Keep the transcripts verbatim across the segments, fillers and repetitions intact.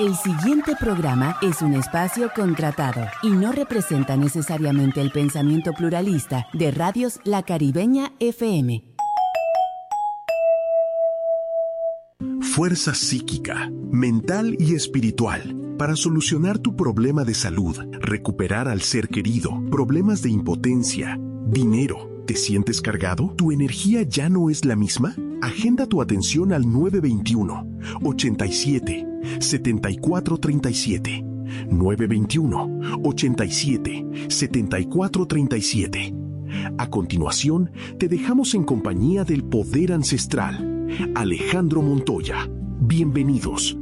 El siguiente programa es un espacio contratado y no representa necesariamente el pensamiento pluralista de Radios La Caribeña F M. Fuerza psíquica, mental y espiritual para solucionar tu problema de salud, recuperar al ser querido, problemas de impotencia, dinero. ¿Te sientes cargado? ¿Tu energía ya no es la misma? Agenda tu atención al nueve veintiuno, ochenta y siete, setenta y cuatro treinta y siete. nueve veintiuno, ochenta y siete, setenta y cuatro treinta y siete. A continuación, te dejamos en compañía del poder ancestral, Alejandro Montoya. Bienvenidos.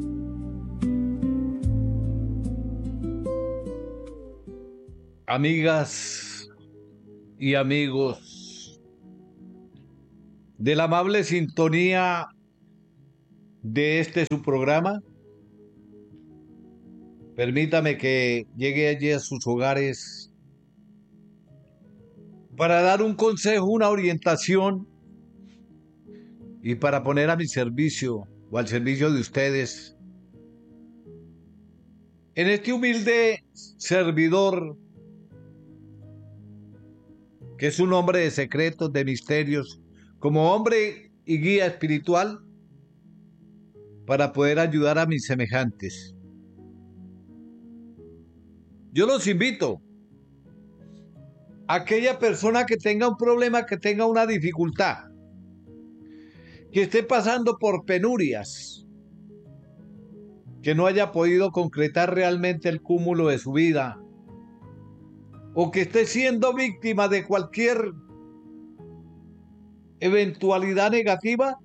Amigas y amigos de la amable sintonía de este su programa, permítame que llegue allí a sus hogares para dar un consejo, una orientación y para poner a mi servicio o al servicio de ustedes en este humilde servidor que es un hombre de secretos, de misterios, como hombre y guía espiritual, para poder ayudar a mis semejantes. Yo los invito a aquella persona que tenga un problema, que tenga una dificultad, que esté pasando por penurias, que no haya podido concretar realmente el cúmulo de su vida, o que esté siendo víctima de cualquier eventualidad negativa,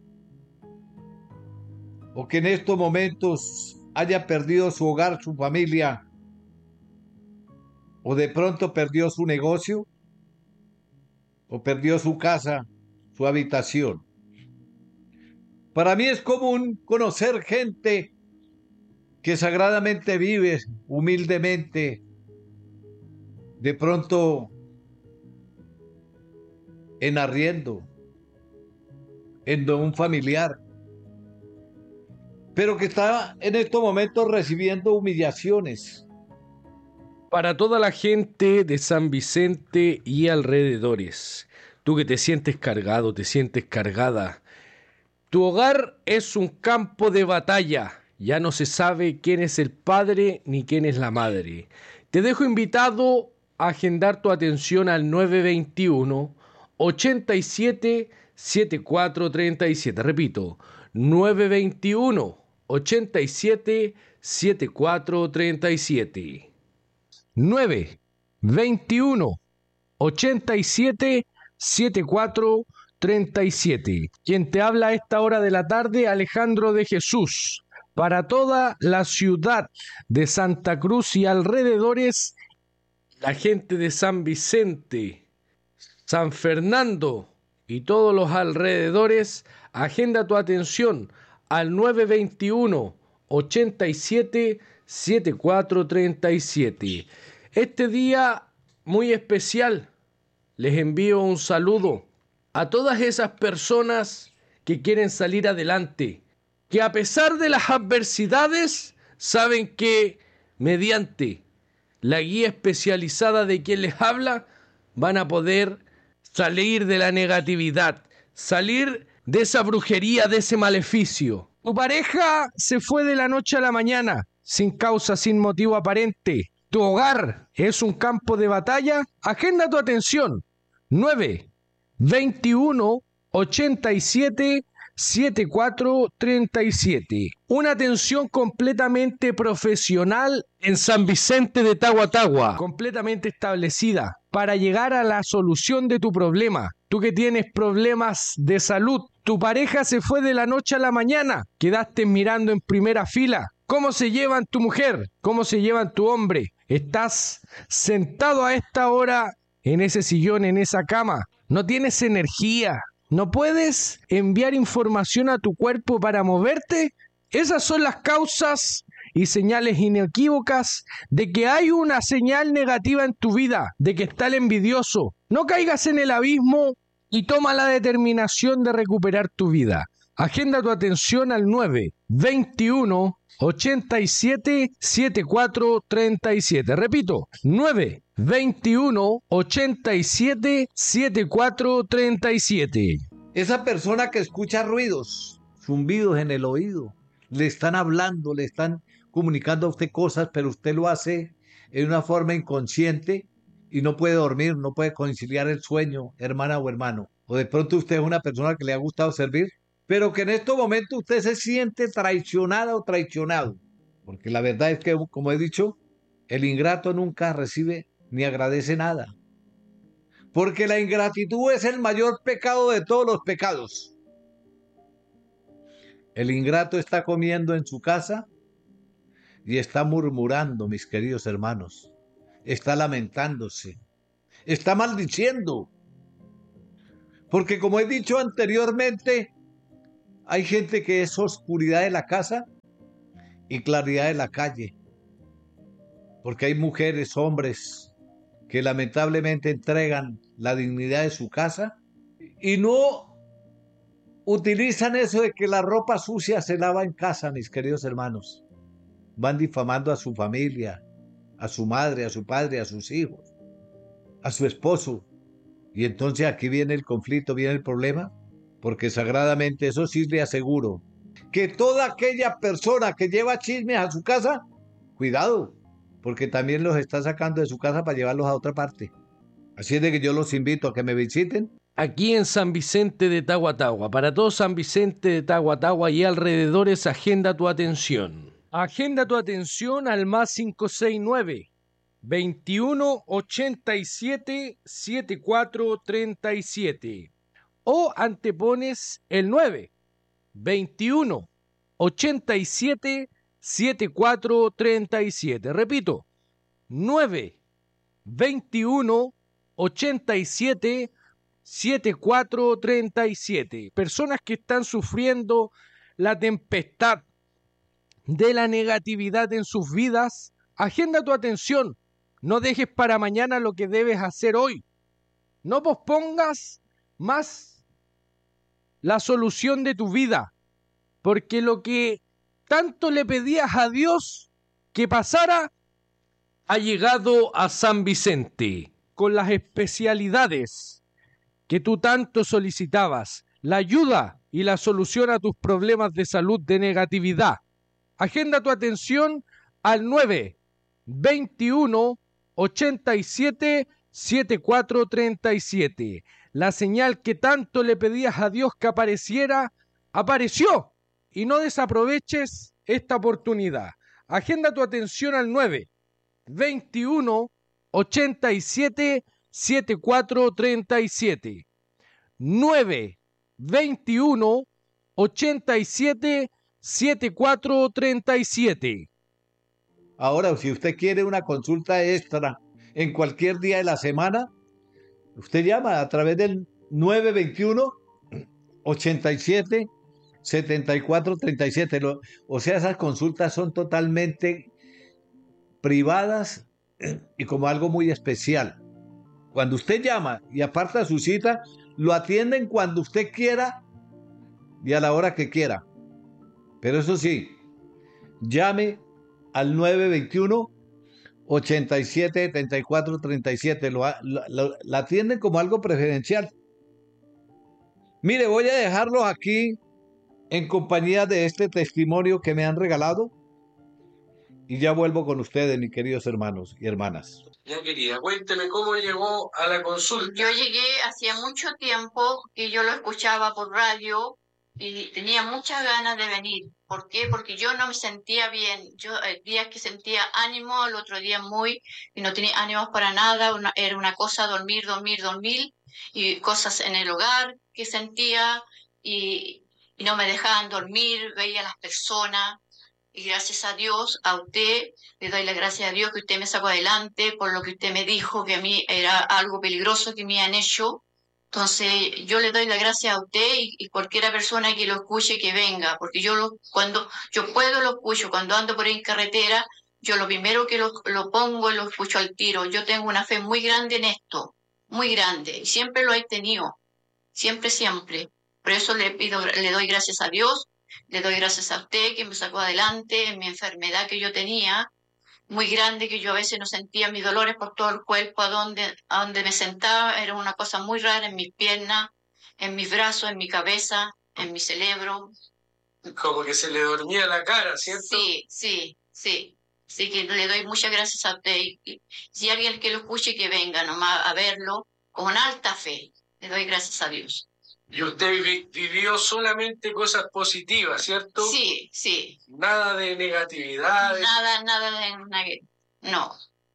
o que en estos momentos haya perdido su hogar, su familia, o de pronto perdió su negocio, o perdió su casa, su habitación. Para mí es común conocer gente que sagradamente vive humildemente, de pronto en arriendo, en un familiar, pero que está en estos momentos recibiendo humillaciones. Para toda la gente de San Vicente y alrededores, tú que te sientes cargado, te sientes cargada, tu hogar es un campo de batalla. Ya no se sabe quién es el padre ni quién es la madre. Te dejo invitado a agendar tu atención al nueve veintiuno, ochenta y siete, setenta y cuatro treinta y siete. Repito, nueve veintiuno, ochenta y siete, setenta y cuatro treinta y siete. nueve veintiuno, ochenta y siete, setenta y cuatro treinta y siete. Quien te habla a esta hora de la tarde, Alejandro de Jesús. Para toda la ciudad de Santa Cruz y alrededores, la gente de San Vicente, San Fernando y todos los alrededores, agenda tu atención al nueve veintiuno, ochenta y siete, setenta y cuatro treinta y siete. Este día muy especial, les envío un saludo a todas esas personas que quieren salir adelante, que a pesar de las adversidades saben que mediante la guía especializada de quien les habla van a poder salir de la negatividad, salir de esa brujería, de ese maleficio. Tu pareja se fue de la noche a la mañana, sin causa, sin motivo aparente. Tu hogar es un campo de batalla. Agenda tu atención. nueve veintiuno, ochenta y siete, setenta y cuatro treinta y siete. Una atención completamente profesional en San Vicente de Tahuatahua, completamente establecida para llegar a la solución de tu problema. Tú que tienes problemas de salud, tu pareja se fue de la noche a la mañana, quedaste mirando en primera fila. ¿Cómo se llevan tu mujer? ¿Cómo se llevan tu hombre? Estás sentado a esta hora en ese sillón, en esa cama. No tienes energía. ¿No puedes enviar información a tu cuerpo para moverte? Esas son las causas y señales inequívocas de que hay una señal negativa en tu vida, de que está el envidioso. No caigas en el abismo y toma la determinación de recuperar tu vida. Agenda tu atención al nueve veintiuno ochenta y siete setenta y cuatro treinta y siete. Repito, nueve veintiuno ochenta y siete setenta y cuatro treinta y siete. Esa persona que escucha ruidos, zumbidos en el oído, le están hablando, le están comunicando a usted cosas, pero usted lo hace en una forma inconsciente y no puede dormir, no puede conciliar el sueño, hermana o hermano. O de pronto usted es una persona que le ha gustado servir, pero que en estos momentos usted se siente traicionada o traicionado. Porque la verdad es que, como he dicho, el ingrato nunca recibe ni agradece nada. Porque la ingratitud es el mayor pecado de todos los pecados. El ingrato está comiendo en su casa y está murmurando, mis queridos hermanos. Está lamentándose. Está maldiciendo. Porque como he dicho anteriormente, hay gente que es oscuridad de la casa y claridad de la calle. Porque hay mujeres, hombres, que lamentablemente entregan la dignidad de su casa y no utilizan eso de que la ropa sucia se lava en casa, mis queridos hermanos. Van difamando a su familia, a su madre, a su padre, a sus hijos, a su esposo. Y entonces aquí viene el conflicto, viene el problema, porque sagradamente, eso sí le aseguro, que toda aquella persona que lleva chismes a su casa, cuidado, porque también los está sacando de su casa para llevarlos a otra parte. Así es de que yo los invito a que me visiten. Aquí en San Vicente de Tahuatahua, para todo San Vicente de Tahuatahua y alrededores, agenda tu atención. Agenda tu atención al más cinco seis nueve, veintiuno ochenta y siete setenta y cuatro treinta y siete. O antepones el nueve veintiuno ochenta y siete setenta y cuatro treinta y siete. Repito, nueve veintiuno ochenta y siete setenta y cuatro treinta y siete. Personas que están sufriendo la tempestad de la negatividad en sus vidas, agenda tu atención. No dejes para mañana lo que debes hacer hoy. No pospongas más la solución de tu vida, porque lo que tanto le pedías a Dios que pasara ha llegado a San Vicente con las especialidades que tú tanto solicitabas, la ayuda y la solución a tus problemas de salud de negatividad. Agenda tu atención al nueve veintiuno ochenta y siete setenta y cuatro treinta y siete. La señal que tanto le pedías a Dios que apareciera, apareció. Y no desaproveches esta oportunidad. Agenda tu atención al nueve veintiuno ochenta y siete setenta y cuatro treinta y siete. nueve veintiuno ochenta y siete setenta y cuatro treinta y siete. Ahora, si usted quiere una consulta extra en cualquier día de la semana, usted llama a través del nueve veintiuno ochenta y siete setenta y cuatro treinta y siete. O sea, esas consultas son totalmente privadas y como algo muy especial. Cuando usted llama y aparta su cita, lo atienden cuando usted quiera y a la hora que quiera. Pero eso sí, llame al nueve veintiuno ochenta y siete setenta y cuatro treinta y siete. Lo, lo, lo, la atienden como algo preferencial. Mire, voy a dejarlos aquí en compañía de este testimonio que me han regalado y ya vuelvo con ustedes, mis queridos hermanos y hermanas. Ya querida, cuénteme cómo llegó a la consulta. Yo llegué hacía mucho tiempo que yo lo escuchaba por radio y tenía muchas ganas de venir. ¿Por qué? Porque yo no me sentía bien. Yo el día que sentía ánimo, el otro día muy, y no tenía ánimos para nada. Una, era una cosa dormir, dormir, dormir, y cosas en el hogar que sentía y, y no me dejaban dormir, veía a las personas. Y gracias a Dios, a usted, le doy las gracias a Dios que usted me sacó adelante por lo que usted me dijo, que a mí era algo peligroso que me han hecho. Entonces, yo le doy las gracias a usted y, y cualquiera persona que lo escuche que venga, porque yo lo, cuando yo puedo lo escucho, cuando ando por ahí en carretera, yo lo primero que lo, lo pongo y lo escucho al tiro. Yo tengo una fe muy grande en esto, muy grande, y siempre lo he tenido, siempre, siempre. Por eso le pido, le doy gracias a Dios, le doy gracias a usted que me sacó adelante en mi enfermedad que yo tenía, muy grande, que yo a veces no sentía mis dolores por todo el cuerpo, a donde, a donde me sentaba, era una cosa muy rara en mis piernas, en mis brazos, en mi cabeza, en mi cerebro. Como que se le dormía la cara, ¿cierto? Sí, sí, sí. Así que le doy muchas gracias a usted. Y, y si alguien que lo escuche, que venga nomás a verlo con alta fe. Le doy gracias a Dios. Y usted vi- vivió solamente cosas positivas, ¿cierto? Sí, sí. Nada de negatividad. Nada, nada de neg- no.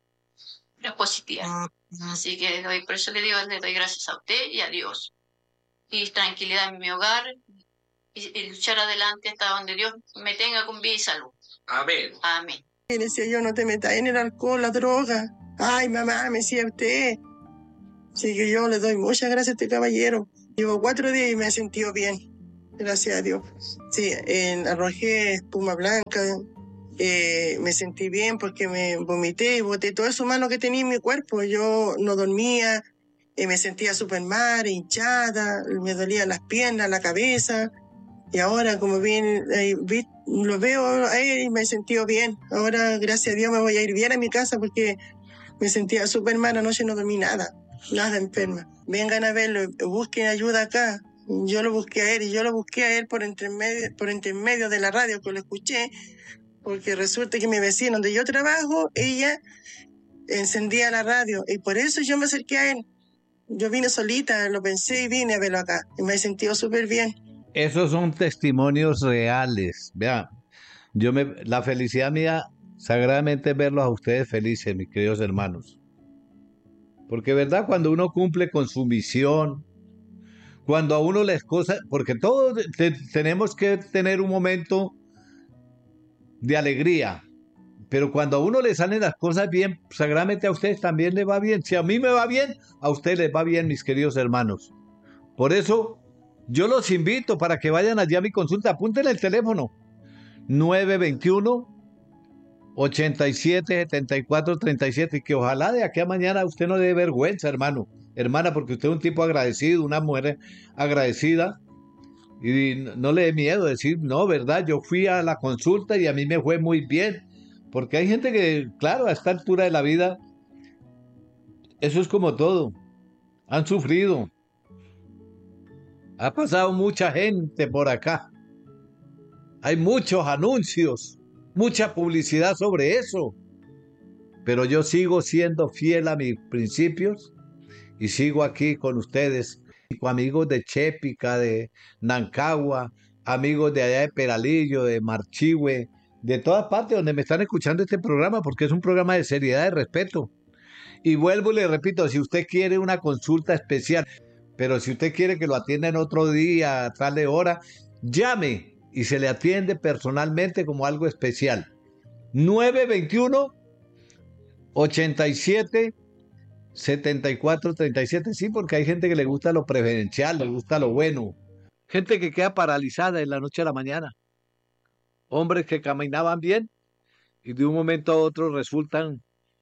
Pero positiva. Así que le doy, por eso le digo, le doy gracias a usted y a Dios. Y tranquilidad en mi hogar y, y luchar adelante hasta donde Dios me tenga con vida y salud. Amén. Amén. Y decía yo, no te metas en el alcohol, la droga. Ay, mamá, me decía usted. Así que yo le doy muchas gracias a este caballero. Llevo cuatro días y me he sentido bien. Gracias a Dios. Sí, en, arrojé espuma blanca. Eh, me sentí bien porque me vomité y boté todo eso malo que tenía en mi cuerpo. Yo no dormía, eh, me sentía súper mal, hinchada, me dolían las piernas, la cabeza. Y ahora, como bien, eh, vi, lo veo a él y me he sentido bien. Ahora, gracias a Dios, me voy a ir bien a mi casa porque me sentía súper mal. Anoche no dormí nada, nada enferma. Vengan a verlo, busquen ayuda acá. Yo lo busqué a él y yo lo busqué a él por entre medio, por entre medio de la radio que lo escuché, porque resulta que mi vecino donde yo trabajo, ella encendía la radio y por eso yo me acerqué a él. Yo vine solita, lo pensé y vine a verlo acá y me he sentido súper bien. Esos son testimonios reales. Vean, yo me, la felicidad mía sagradamente es verlos a ustedes felices, mis queridos hermanos. Porque verdad, cuando uno cumple con su misión, cuando a uno les cosas, porque todos te, tenemos que tener un momento de alegría, pero cuando a uno le salen las cosas bien, sagradamente a ustedes también les va bien. Si a mí me va bien, a ustedes les va bien, mis queridos hermanos. Por eso, yo los invito para que vayan allá a mi consulta. Apunten el teléfono. nueve dos uno, ocho siete, siete cuatro tres siete. Y que ojalá de aquí a mañana usted no le dé vergüenza, hermano. Hermana, porque usted es un tipo agradecido, una mujer agradecida. Y no le dé miedo decir, no, verdad, yo fui a la consulta y a mí me fue muy bien. Porque hay gente que, claro, a esta altura de la vida, eso es como todo. Han sufrido. Ha pasado mucha gente por acá. Hay muchos anuncios, mucha publicidad sobre eso. Pero yo sigo siendo fiel a mis principios y sigo aquí con ustedes, amigos de Chépica, de Nancagua, amigos de allá de Peralillo, de Marchihue, de todas partes donde me están escuchando este programa, porque es un programa de seriedad, de respeto. Y vuelvo y le repito, si usted quiere una consulta especial, pero si usted quiere que lo atiendan otro día, a tal de hora, llame y se le atiende personalmente como algo especial. nueve dos uno, ocho siete, siete cuatro tres siete. Sí, porque hay gente que le gusta lo preferencial, le gusta lo bueno. Gente que queda paralizada en la noche a la mañana. Hombres que caminaban bien y de un momento a otro resultan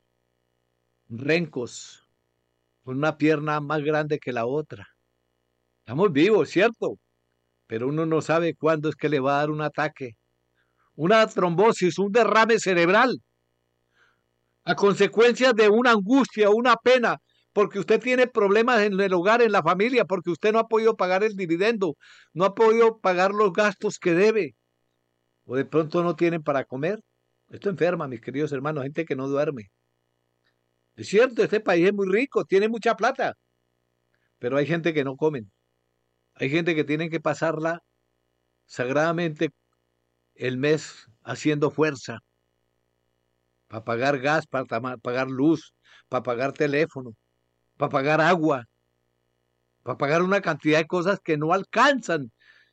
rencos, con una pierna más grande que la otra. Estamos vivos, ¿cierto? Pero uno no sabe cuándo es que le va a dar un ataque, una trombosis, un derrame cerebral, a consecuencia de una angustia, una pena, porque usted tiene problemas en el hogar, en la familia, porque usted no ha podido pagar el dividendo, no ha podido pagar los gastos que debe, o de pronto no tienen para comer. Esto enferma, mis queridos hermanos, gente que no duerme. Es cierto, este país es muy rico, tiene mucha plata, pero hay gente que no comen. Hay gente que tiene que pasarla sagradamente el mes haciendo fuerza para pagar gas, para pagar luz, para pagar teléfono, para pagar agua, para pagar una cantidad de cosas que no alcanzan.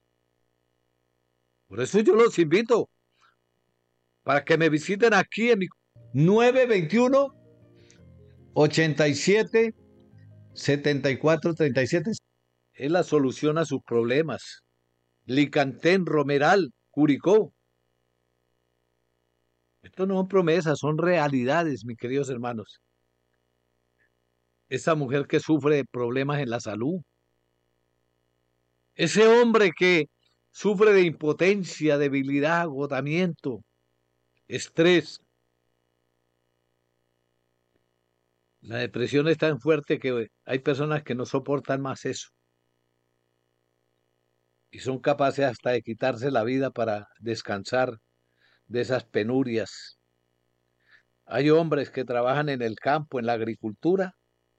Por eso yo los invito para que me visiten aquí en mi nueve dos uno, ocho siete, siete cuatro tres siete. Es la solución a sus problemas. Licantén, Romeral, Curicó. Esto no son promesas, son realidades, mis queridos hermanos. Esa mujer que sufre de problemas en la salud. Ese hombre que sufre de impotencia, debilidad, agotamiento, estrés. La depresión es tan fuerte que hay personas que no soportan más eso. Y son capaces hasta de quitarse la vida para descansar de esas penurias. Hay hombres que trabajan en el campo, en la agricultura,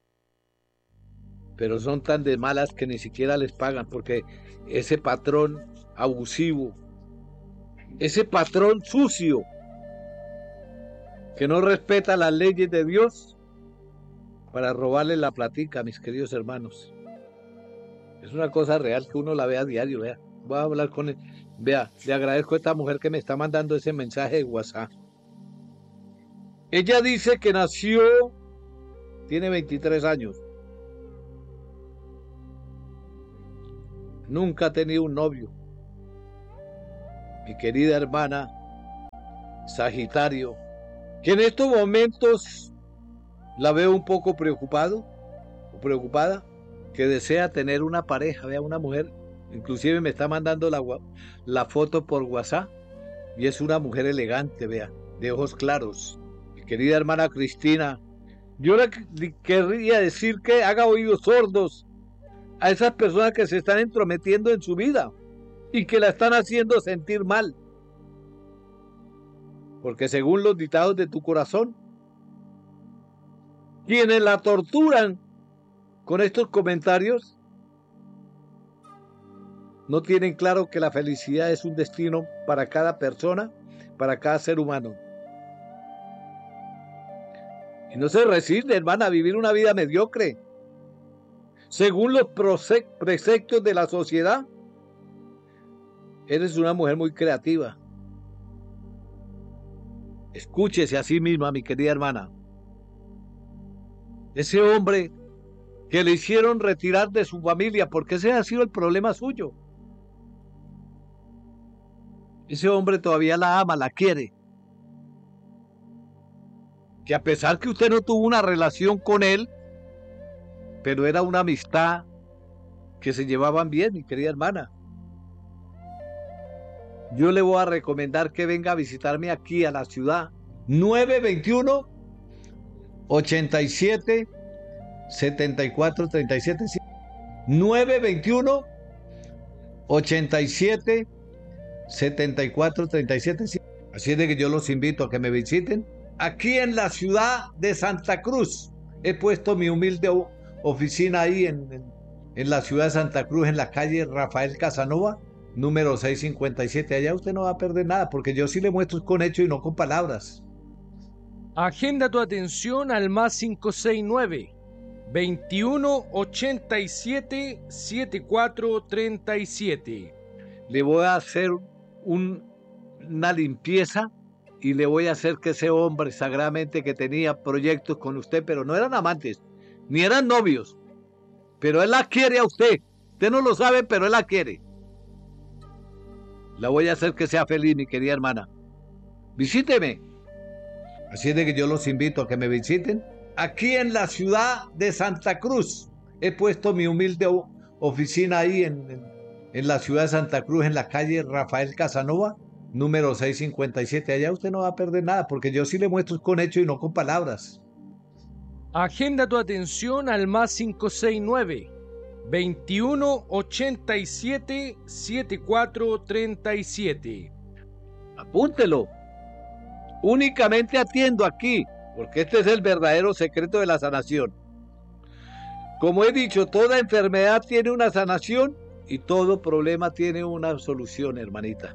pero son tan de malas que ni siquiera les pagan, porque ese patrón abusivo, ese patrón sucio, que no respeta las leyes de Dios para robarle la platica, mis queridos hermanos. Es una cosa real que uno la ve a diario, vea. Voy a hablar con él. Vea, le agradezco a esta mujer que me está mandando ese mensaje de WhatsApp. Ella dice que nació, tiene veintitrés años. Nunca ha tenido un novio. Mi querida hermana Sagitario, que en estos momentos la veo un poco preocupado o preocupada, que desea tener una pareja, vea, una mujer. Inclusive me está mandando la, la foto por WhatsApp y es una mujer elegante, vea, de ojos claros. Mi querida hermana Cristina, yo le querría decir que haga oídos sordos a esas personas que se están entrometiendo en su vida y que la están haciendo sentir mal. Porque según los dictados de tu corazón, quienes la torturan con estos comentarios no tienen claro que la felicidad es un destino para cada persona, para cada ser humano. Y no se resiste, hermana, a vivir una vida mediocre. Según los preceptos de la sociedad, eres una mujer muy creativa. Escúchese a sí misma, mi querida hermana. Ese hombre que le hicieron retirar de su familia, porque ese ha sido el problema suyo. Ese hombre todavía la ama, la quiere. Que a pesar que usted no tuvo una relación con él, pero era una amistad que se llevaban bien, mi querida hermana. Yo le voy a recomendar que venga a visitarme aquí a la ciudad. nueve veintiuno, ochenta y siete, setenta y cuatro, treinta y siete. nueve veintiuno, ochenta y siete, setenta y cuatro, treinta y siete. Así es de que yo los invito a que me visiten. Aquí en la ciudad de Santa Cruz. He puesto mi humilde oficina ahí en, en, en la ciudad de Santa Cruz, en la calle Rafael Casanova, número seiscientos cincuenta y siete. Allá usted no va a perder nada, porque yo sí le muestro con hechos y no con palabras. Agenda tu atención al más cinco seis nueve, veintiuno, ochenta y siete, setenta y cuatro, treinta y siete. Le voy a hacer un, una limpieza y le voy a hacer que ese hombre sagradamente que tenía proyectos con usted, pero no eran amantes, ni eran novios, pero él la quiere a usted. Usted no lo sabe, pero él la quiere. La voy a hacer que sea feliz, mi querida hermana. Visíteme. Así es de que yo los invito a que me visiten. Aquí en la ciudad de Santa Cruz. He puesto mi humilde oficina ahí en, en, en la ciudad de Santa Cruz, en la calle Rafael Casanova, número seiscientos cincuenta y siete. Allá usted no va a perder nada, porque yo sí le muestro con hechos y no con palabras. Agenda tu atención al más cinco seis nueve, veintiuno, ochenta y siete, setenta y cuatro, treinta y siete. Apúntelo. Únicamente atiendo aquí, porque este es el verdadero secreto de la sanación. Como he dicho, toda enfermedad tiene una sanación y todo problema tiene una solución, hermanita.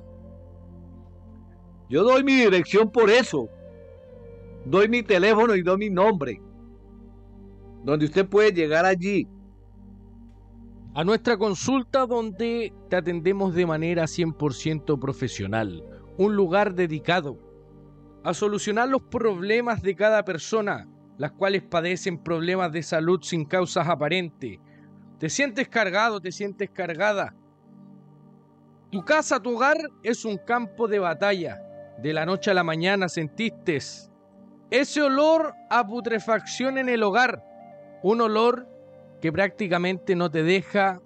Yo doy mi dirección por eso. Doy mi teléfono y doy mi nombre, donde usted puede llegar allí. A nuestra consulta, donde te atendemos de manera cien por ciento profesional. Un lugar dedicado a solucionar los problemas de cada persona, las cuales padecen problemas de salud sin causas aparentes. Te sientes cargado, te sientes cargada. Tu casa, tu hogar es un campo de batalla. De la noche a la mañana sentiste ese olor a putrefacción en el hogar. Un olor que prácticamente no te deja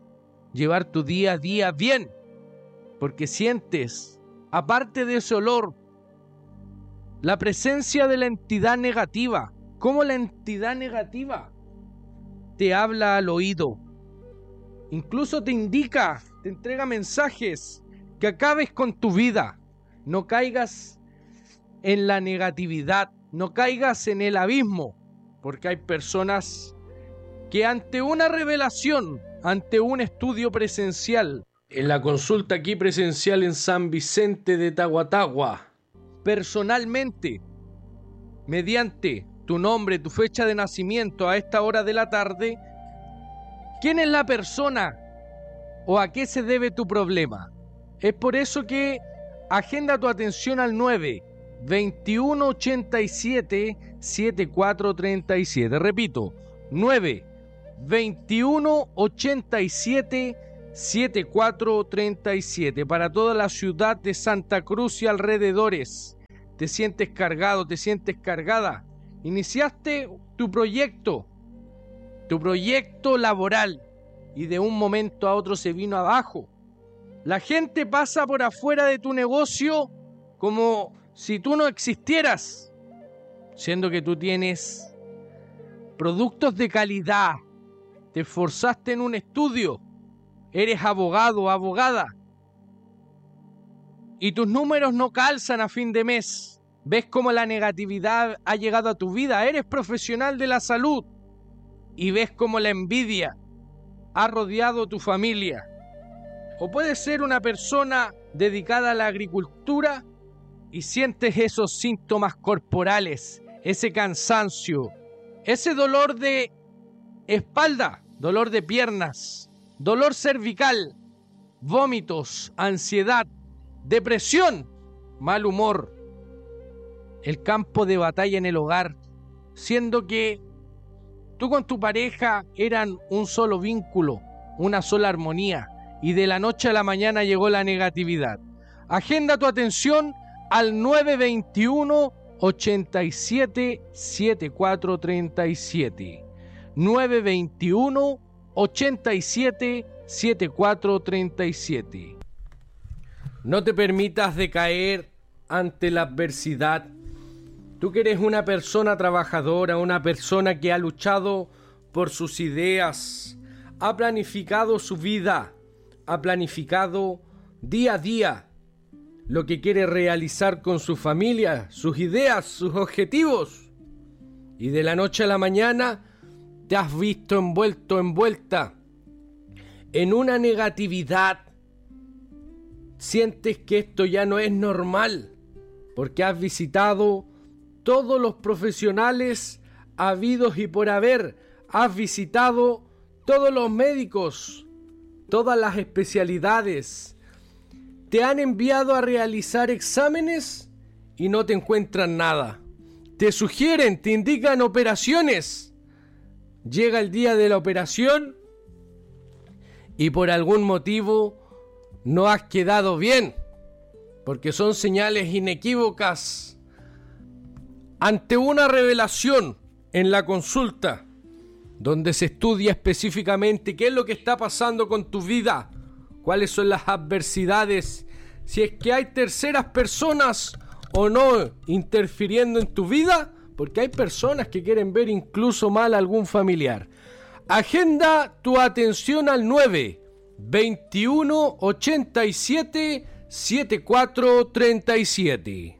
llevar tu día a día bien, porque sientes, aparte de ese olor, la presencia de la entidad negativa. ¿Cómo la entidad negativa te habla al oído? Incluso te indica, te entrega mensajes, que acabes con tu vida. No caigas en la negatividad, no caigas en el abismo, porque hay personas que ante una revelación, ante un estudio presencial, en la consulta aquí presencial en San Vicente de Tahuatahua, personalmente, mediante tu nombre, tu fecha de nacimiento a esta hora de la tarde, ¿quién es la persona o a qué se debe tu problema? Es por eso que agenda tu atención al nueve veintiuno ochenta y siete setenta y cuatro treinta y siete. Repito, nueve veintiuno ochenta y siete setenta y cuatro treinta y siete. Para toda la ciudad de Santa Cruz y alrededores. Te sientes cargado, te sientes cargada. Iniciaste tu proyecto, tu proyecto laboral, y de un momento a otro se vino abajo. La gente pasa por afuera de tu negocio como si tú no existieras, siendo que tú tienes productos de calidad, te esforzaste en un estudio, eres abogado o abogada, y tus números no calzan a fin de mes. Ves cómo la negatividad ha llegado a tu vida. Eres profesional de la salud y ves cómo la envidia ha rodeado tu familia. O puedes ser una persona dedicada a la agricultura y sientes esos síntomas corporales, ese cansancio, ese dolor de espalda, dolor de piernas, dolor cervical, vómitos, ansiedad, depresión, mal humor. El campo de batalla en el hogar, siendo que tú con tu pareja eran un solo vínculo, una sola armonía, y de la noche a la mañana llegó la negatividad. Agenda tu atención al nueve veintiuno ochenta y siete setenta y cuatro treinta y siete. nueve veintiuno ochenta y siete setenta y cuatro treinta y siete. No te permitas decaer ante la adversidad. Tú que eres una persona trabajadora, una persona que ha luchado por sus ideas, ha planificado su vida, ha planificado día a día lo que quiere realizar con su familia, sus ideas, sus objetivos. Y de la noche a la mañana te has visto envuelto, envuelta en una negatividad. Sientes que esto ya no es normal, porque has visitado todos los profesionales habidos y por haber. Has visitado todos los médicos, todas las especialidades. Te han enviado a realizar exámenes y no te encuentran nada. Te sugieren, te indican operaciones. Llega el día de la operación y por algún motivo no has quedado bien, porque son señales inequívocas. Ante una revelación en la consulta, donde se estudia específicamente qué es lo que está pasando con tu vida, cuáles son las adversidades, si es que hay terceras personas o no interfiriendo en tu vida, porque hay personas que quieren ver incluso mal a algún familiar. Agenda tu atención al nueve veintiuno ochenta y siete setenta y cuatro treinta y siete.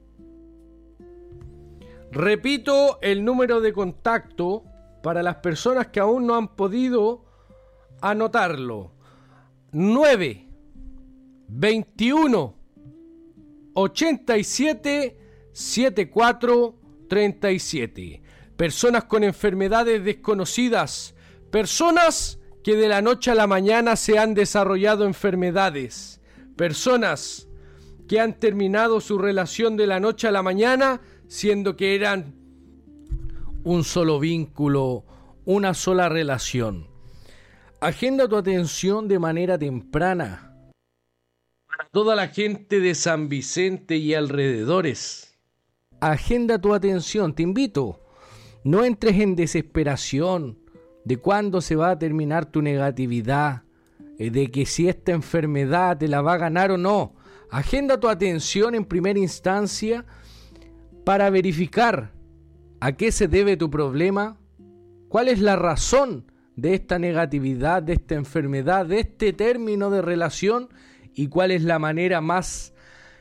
Repito el número de contacto para las personas que aún no han podido anotarlo. nueve veintiuno ochenta y siete setenta y cuatro treinta y siete. Personas con enfermedades desconocidas, personas que de la noche a la mañana se han desarrollado enfermedades, personas que han terminado su relación de la noche a la mañana, siendo que eran un solo vínculo, una sola relación. Agenda tu atención de manera temprana. Para toda la gente de San Vicente y alrededores, agenda tu atención, te invito. No entres en desesperación de cuándo se va a terminar tu negatividad. de que si esta enfermedad te la va a ganar o no. Agenda tu atención en primera instancia para verificar a qué se debe tu problema, cuál es la razón de esta negatividad, de esta enfermedad, de este término de relación y cuál es la manera más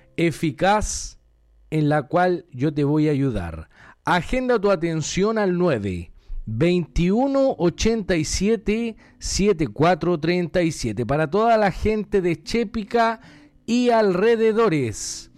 eficaz en la cual yo te voy a ayudar. Agenda tu atención al nueve veintiuno ochenta y siete setenta y cuatro treinta y siete para toda la gente de Chépica y alrededores.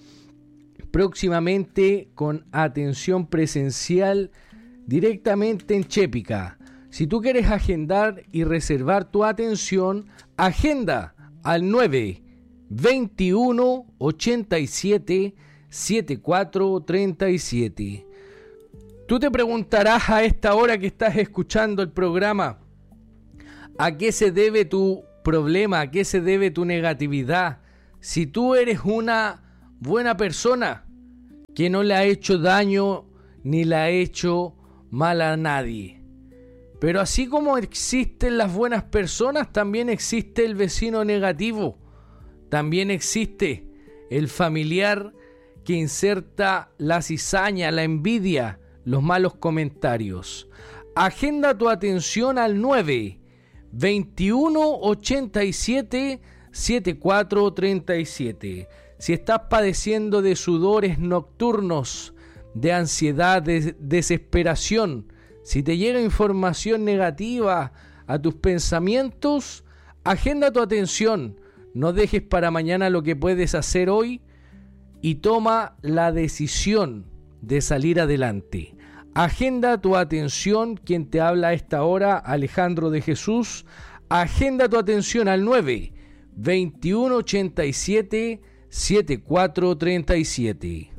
Próximamente con atención presencial directamente en Chépica. Si tú quieres agendar y reservar tu atención, agenda al nueve veintiuno ochenta y siete setenta y cuatro treinta y siete. Tú te preguntarás a esta hora que estás escuchando el programa, ¿a qué se debe tu problema? ¿A qué se debe tu negatividad? Si tú eres una buena persona que no le ha hecho daño ni le ha hecho mal a nadie. Pero así como existen las buenas personas, también existe el vecino negativo. También existe el familiar que inserta la cizaña, la envidia, los malos comentarios. Agenda tu atención al nueve veintiuno ochenta y siete setenta y cuatro treinta y siete. Si estás padeciendo de sudores nocturnos, de ansiedad, de desesperación, si te llega información negativa a tus pensamientos, agenda tu atención. No dejes para mañana lo que puedes hacer hoy y toma la decisión de salir adelante. Agenda tu atención, quien te habla a esta hora, Alejandro de Jesús. Agenda tu atención al nueve veintiuno ochenta y siete setenta y cuatro treinta y siete.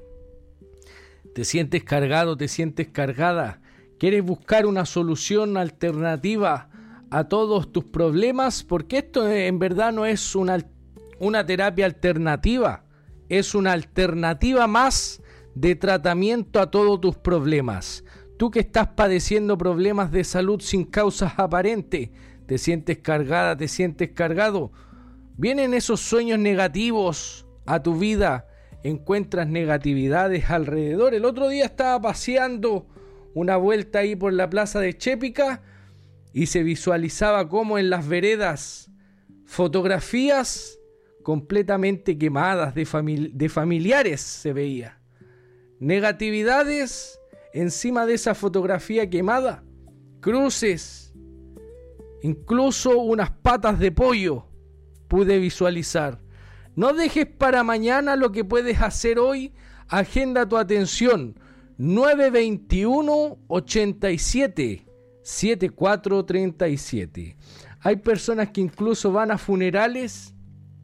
¿Te sientes cargado? ¿Te sientes cargada? ¿Quieres buscar una solución alternativa a todos tus problemas? Porque esto en verdad no es una, una terapia alternativa. Es una alternativa más de tratamiento a todos tus problemas. Tú que estás padeciendo problemas de salud sin causas aparentes, te sientes cargada, te sientes cargado. Vienen esos sueños negativos a tu vida, encuentras negatividades alrededor. El otro día estaba paseando una vuelta ahí por la plaza de Chépica y se visualizaba como en las veredas fotografías completamente quemadas de, famili- de familiares se veía. Negatividades encima de esa fotografía quemada, cruces, incluso unas patas de pollo pude visualizar. No dejes para mañana lo que puedes hacer hoy. Agenda tu atención. nueve veintiuno ochenta y siete setenta y cuatro treinta y siete. Hay personas que incluso van a funerales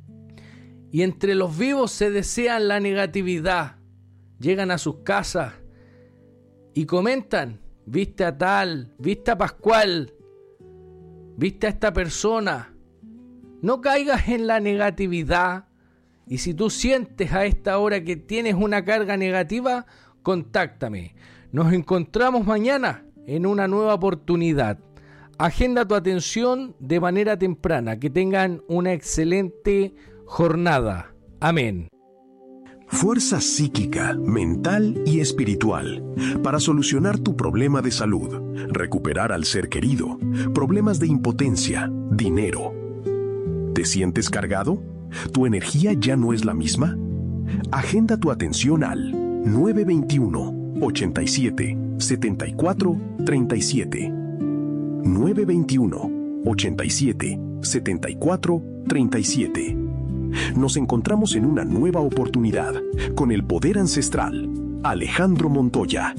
y entre los vivos se desean la negatividad. Llegan a sus casas y comentan: viste a tal, viste a Pascual, viste a esta persona. No caigas en la negatividad. Y si tú sientes a esta hora que tienes una carga negativa, contáctame. Nos encontramos mañana en una nueva oportunidad. Agenda tu atención de manera temprana. Que tengan una excelente jornada. Amén. Fuerza psíquica, mental y espiritual para solucionar tu problema de salud, recuperar al ser querido, problemas de impotencia, dinero. ¿Te sientes cargado? ¿Tu energía ya no es la misma? Agenda tu atención al nueve veintiuno ochenta y siete setenta y cuatro treinta y siete. nueve veintiuno ochenta y siete setenta y cuatro treinta y siete. Nos encontramos en una nueva oportunidad con el poder ancestral Alejandro Montoya.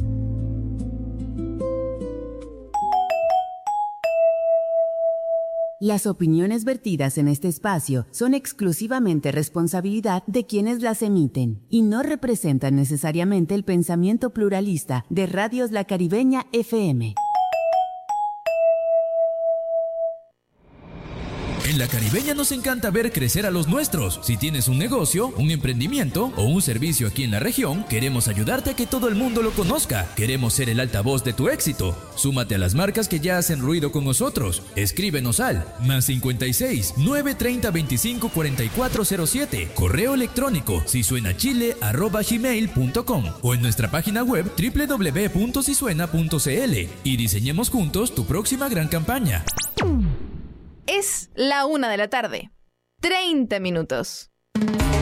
Las opiniones vertidas en este espacio son exclusivamente responsabilidad de quienes las emiten y no representan necesariamente el pensamiento pluralista de Radios La Caribeña F M. En La Caribeña nos encanta ver crecer a los nuestros. Si tienes un negocio, un emprendimiento o un servicio aquí en la región, queremos ayudarte a que todo el mundo lo conozca. Queremos ser el altavoz de tu éxito. Súmate a las marcas que ya hacen ruido con nosotros. Escríbenos al más cincuenta y seis, nueve treinta, veinticinco, cuarenta y cuatro cero siete, correo electrónico sisuenachile arroba gmail punto com o en nuestra página web doble u doble u doble u punto sisuena punto c l y diseñemos juntos tu próxima gran campaña. Es la una de la tarde. treinta minutos.